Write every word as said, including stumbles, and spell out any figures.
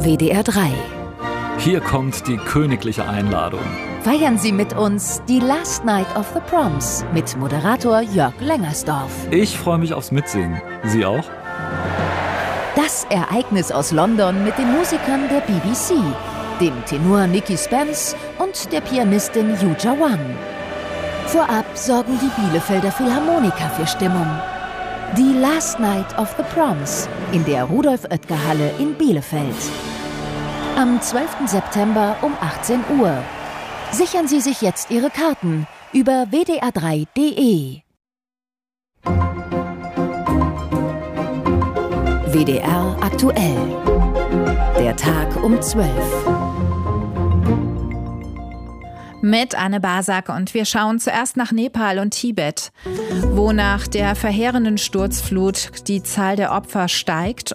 W D R drei. Hier kommt die königliche Einladung. Feiern Sie mit uns die Last Night of the Proms mit Moderator Jörg Lengersdorf. Ich freue mich aufs Mitsingen. Sie auch? Das Ereignis aus London mit den Musikern der B B C, dem Tenor Nicky Spence und der Pianistin Yuja Wang. Vorab sorgen die Bielefelder Philharmoniker für Stimmung. Die Last Night of the Proms in der Rudolf-Oetker-Halle in Bielefeld. Am zwölften September um achtzehn Uhr. Sichern Sie sich jetzt Ihre Karten über w d r drei punkt d e. W D R aktuell. Der Tag um zwölf. Mit Anne Basak, und wir schauen zuerst nach Nepal und Tibet, wo nach der verheerenden Sturzflut die Zahl der Opfer steigt